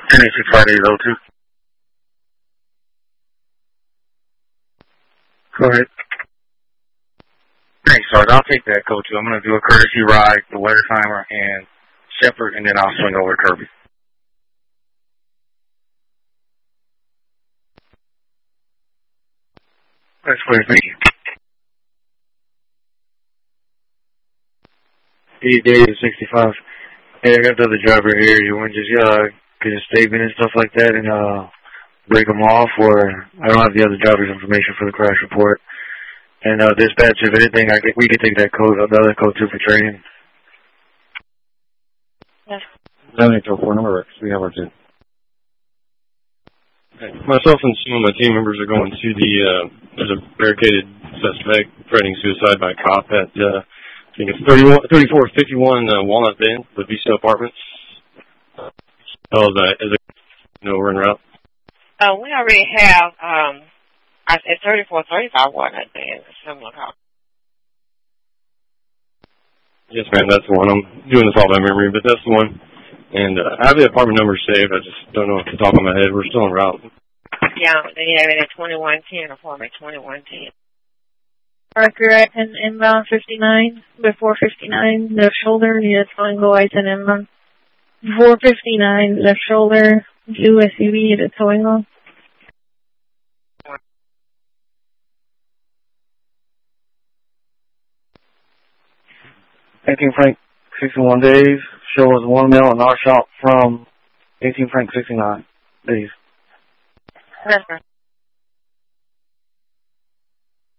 Tennessee Friday 02. Go ahead. Thanks, Sarge. I'll take that code 2. I'm going to do a courtesy ride, the weather timer, and Shepherd, and then I'll swing over to Kirby. That's clear. Thank you. David 65. Hey, I got the other driver here. You want to just get a statement and stuff like that and break them off, or I don't have the other driver's information for the crash report. And dispatch, if anything, we can take that code, the other code 2 for training. Yes. 7804, number Rex. We have our 2. Okay. Myself and some of my team members are going to there's a barricaded suspect threatening suicide by a cop at, I think it's 3451 Walnut Bend, the Vista Apartments. We're en route. We already have, at 3435 Walnut Bend, a similar call. Yes, ma'am, that's the one. I'm doing this all by memory, but that's the one. And I have the apartment number saved. I just don't know off the top of my head. We're still en route. Yeah, they have it at 2110, apartment 2110. Parker at an inbound 59, before 59, left shoulder, near Tango Item inbound. Before 59, left shoulder, blue SUV at a towing off. Frank, 61 days. Show us 1 mil in our shop from 18 Frank 69 days. Yes, sir.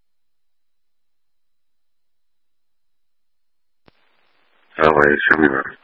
Show me that.